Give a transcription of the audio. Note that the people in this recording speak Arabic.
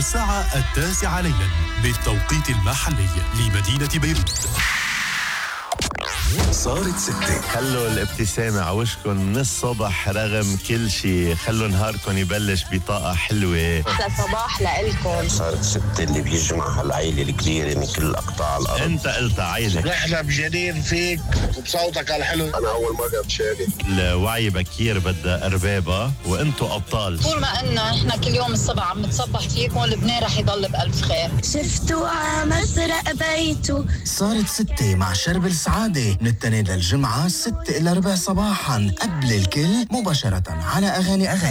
الساعة 9 ليلا بالتوقيت المحلي لمدينة بيروت. صارت ستة. خلوا الابتسامة عوشكن من الصبح رغم كل شي. خلوا نهاركن يبلش بطاقة حلوة. صباح لإلكم. صارت ستة اللي بيجمع العيلة الكبيرة من كل أقطاع الأرض. انت قلت عيلة. نحن بجنين فيك وبصوتك الحلو. أنا أول مرة بشارك. الوعي بكير بدها أربابة وانتو أبطال. طول ما إننا إحنا كل يوم السبعة عم نتصبح فيكم لبنان رح يضل بألف خير. شفتوا عم أسرق بيته. صارت ستة مع شرب السعادة من التنين للجمعة 6 إلى 4 صباحا قبل الكل مباشرة على أغاني